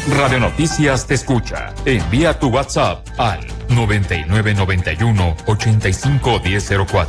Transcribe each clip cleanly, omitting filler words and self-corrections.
Radio Noticias te escucha. Envía tu WhatsApp al 9991-851004.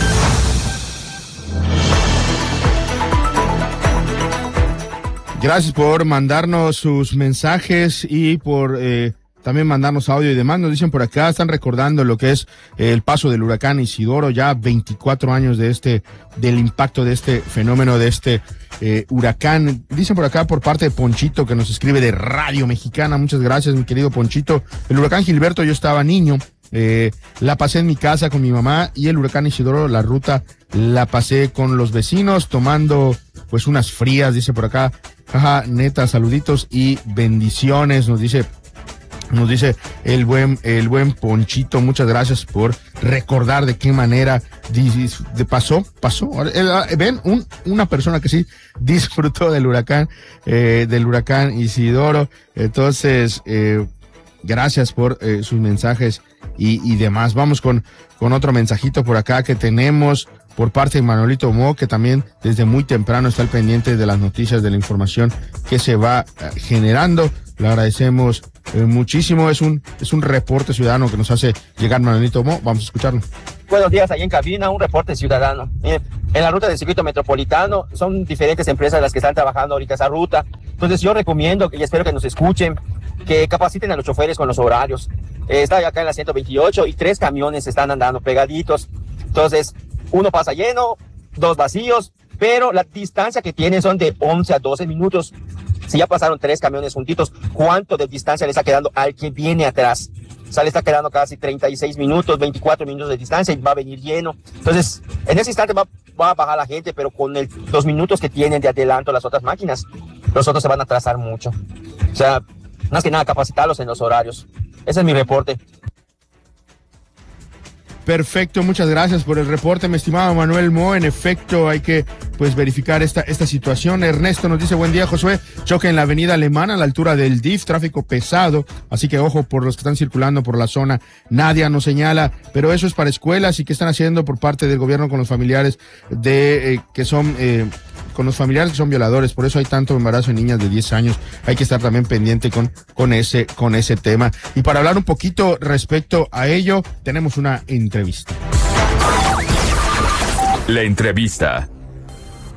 Gracias por mandarnos sus mensajes y por también mandarnos audio y demás. Nos dicen por acá, están recordando lo que es el paso del huracán Isidoro, ya 24 años del impacto de este fenómeno, de este huracán. Dicen por acá por parte de Ponchito, que nos escribe de Radio Mexicana. Muchas gracias, mi querido Ponchito. El huracán Gilberto, yo estaba niño, la pasé en mi casa con mi mamá, y el huracán Isidoro, la ruta la pasé con los vecinos tomando pues unas frías, dice por acá. Jaja, neta, saluditos y bendiciones, nos dice el buen Ponchito. Muchas gracias por recordar de qué manera pasó. Ven, una persona que sí disfrutó del huracán Isidoro. Entonces, gracias por sus mensajes y demás. Vamos con otro mensajito por acá que tenemos por parte de Manuelito Mo, que también desde muy temprano está al pendiente de las noticias, de la información que se va generando. Le agradecemos muchísimo. Es un reporte ciudadano que nos hace llegar Manuelito Mo. Vamos a escucharlo. Buenos días, ahí en cabina, un reporte ciudadano. En la ruta del circuito metropolitano son diferentes empresas las que están trabajando ahorita esa ruta. Entonces yo recomiendo y espero que nos escuchen, que capaciten a los choferes con los horarios. Está acá en la 128 y 3 camiones están andando pegaditos. Entonces, uno pasa lleno, 2 vacíos, pero la distancia que tienen son de 11 a 12 minutos. Si ya pasaron 3 camiones juntitos, ¿cuánto de distancia le está quedando al que viene atrás? O sea, le está quedando casi 36 minutos, 24 minutos de distancia y va a venir lleno. Entonces, en ese instante va a bajar la gente, pero con los minutos que tienen de adelanto las otras máquinas, los otros se van a atrasar mucho. O sea, más que nada capacitarlos en los horarios. Ese es mi reporte. Perfecto, muchas gracias por el reporte, mi estimado Manuel Mo. En efecto, hay que verificar esta situación. Ernesto nos dice: buen día, Josué. Choque en la avenida Alemana a la altura del DIF, tráfico pesado, así que ojo por los que están circulando por la zona. Nadia nos señala, pero eso es para escuelas. ¿Y qué están haciendo por parte del gobierno con los familiares que son violadores? Por eso hay tanto embarazo en niñas de 10 años. Hay que estar también pendiente con ese tema. Y para hablar un poquito respecto a ello, tenemos una entrevista. La entrevista.